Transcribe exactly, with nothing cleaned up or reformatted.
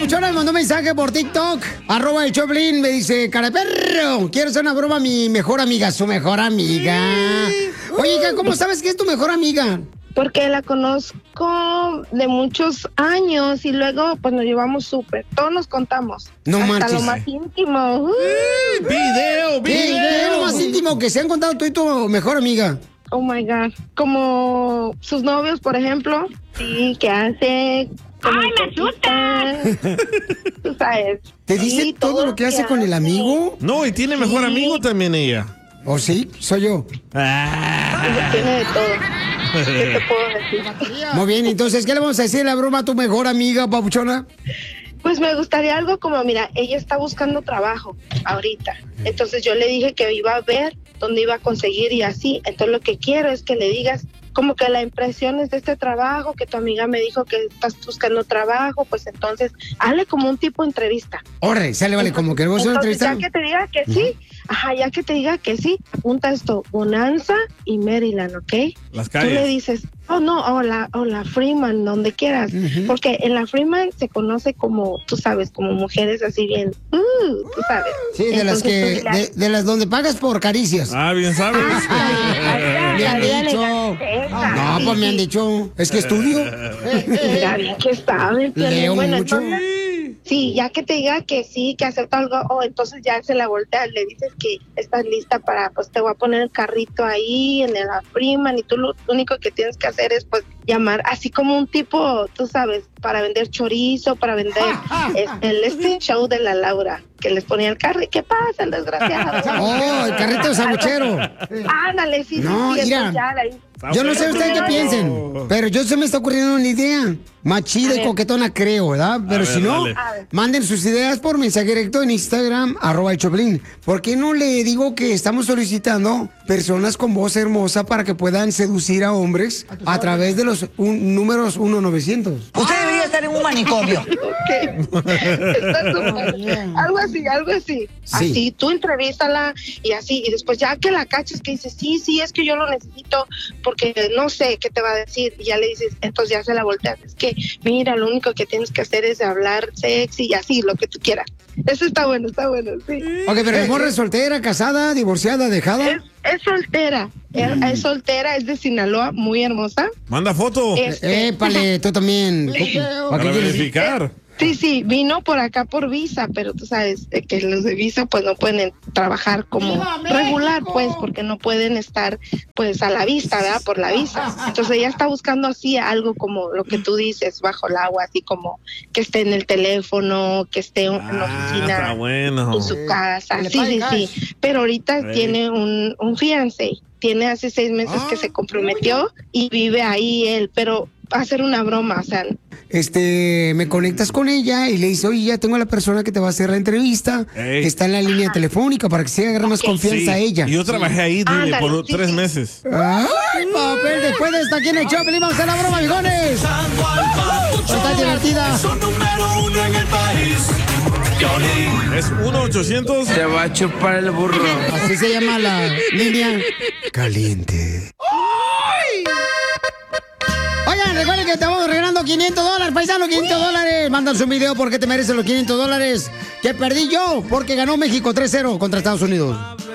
papuchona me mandó un mensaje por TikTok, arroba el Choplin, me dice, cara de perro, quiero hacer una broma a mi mejor amiga, su mejor amiga. Oye, hija, ¿cómo sabes que es tu mejor amiga? Porque la conozco de muchos años y luego pues nos llevamos súper, todos nos contamos. No hasta manches. lo más íntimo. Uh. Video, ¿Qué es lo video. más íntimo que se han contado tú y tu mejor amiga? Oh my God. Como sus novios, por ejemplo. Sí, ¿qué hace? ¡Ay, me asustas! Tú sabes. ¿Te dice Sí, todo lo que hace con el amigo? No, y tiene mejor Sí. amigo también ella. ¿O sí? Soy yo. Ah. Tiene de todo. ¿Qué te puedo decir? Muy bien, entonces, ¿qué le vamos a decir la broma a tu mejor amiga, papuchona? Pues me gustaría algo como, mira, ella está buscando trabajo ahorita. Entonces yo le dije que iba a ver dónde iba a conseguir y así. Entonces lo que quiero es que le digas como que la impresión es de este trabajo, que tu amiga me dijo que estás buscando trabajo, pues entonces hazle como un tipo de entrevista. Órale, sale, vale, como que le vamos a hacer una Entonces, entrevista. ya que te diga que sí, ajá, ya que te diga que sí, apunta esto, Bonanza y Maryland, ¿ok? Las Tú le calles. dices, oh no, o la, o la Freeman, donde quieras, Ujú. porque en la Freeman se conoce como, tú sabes, como mujeres así bien, uh, tú sabes. Sí, de las Entonces, que, pues, de, de las donde pagas por caricias. Ah, bien sabes. la- Me han la vida dicho. elegante esa. No, Sí, pues me han sí. dicho. Es que estudio. Mira, bien que saben. Piolín. Leo Bueno, mucho. entonces, sí, ya que te diga que sí, que acepta algo, o entonces ya se la voltea, le dices que estás lista para, pues te voy a poner el carrito ahí en la Freeman y tú lo único que tienes que hacer es pues llamar, así como un tipo, tú sabes, para vender chorizo, para vender este, el este show de la Laura, que les ponía el carro y ¿qué pasa, el desgraciado? Oh, el carrito sabuchero. Ándale, sí, No, sí, sí, mira. entonces ya la- Yo no sé ustedes qué piensen, pero yo se me está ocurriendo una idea más chida y coquetona, creo, ¿verdad? Pero ver, si no, dale. A ver. manden sus ideas por mensaje directo en Instagram, arroba el Choplin. ¿Por qué no le digo que estamos solicitando personas con voz hermosa para que puedan seducir a hombres a través de los un- números uno novecientos? Usted debería estar en un manicomio. Ok. Está súper. Algo así, algo así. Sí. Así, tú entrevístala y así, y después ya que la caches que dices, sí, sí, es que yo lo necesito porque no sé qué te va a decir, y ya le dices, entonces ya se la volteas, es que mira, lo único que tienes que hacer es hablar sexy y así, lo que tú quieras. Eso está bueno, está bueno, sí. Ok, pero ¿el morra es soltera, casada, divorciada, dejada? Es, es soltera, es, es soltera, es de Sinaloa, muy hermosa. Manda foto. Este, Épale, tú también. ¿Para Para qué quieres? verificar. Sí, sí, vino por acá por visa, pero tú sabes eh, que los de visa pues no pueden trabajar como regular, pues, porque no pueden estar pues a la vista, ¿verdad? Por la visa. Entonces ella está buscando así algo como lo que tú dices, bajo el agua, así como que esté en el teléfono, que esté en la Ah, oficina, está bueno. en su casa. Que le Sí, sí, pague sí. Pero ahorita Ey. tiene un, un fiancé. Tiene hace seis meses que se comprometió y vive ahí él, pero va a hacer una broma, o sea, Este, me conectas con ella y le dices, oye, ya tengo a la persona que te va a hacer la entrevista, Ey. que está en la línea telefónica para que se agarre más confianza Sí, a ella. Yo trabajé ahí, dile, Ándale, por sí, tres sí. meses. Ay, papel, después de esta aquí en el Choplin, vamos a hacer la broma, mijones. Está divertida. número uno en el país. Piolín. Es uno ochocientos. Te va a chupar el burro. Así se llama la línea caliente. Oigan, recuerden que estamos regalando quinientos dólares, paisano, quinientos dólares. Mandan su video porque te mereces los quinientos dólares que perdí yo porque ganó México tres cero contra Estados Unidos.